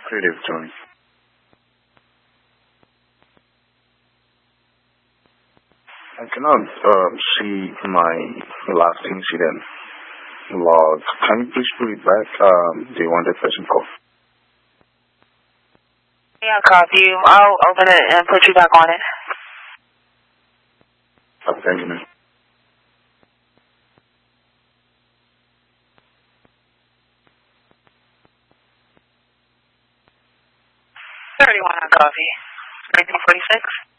Good evening, Tony. I cannot see my last incident log. Can you please put it back? The wanted person call. Yeah, copy you. I'll open it and put you back on it. Thank you, ma'am. 31 on copy. 1946.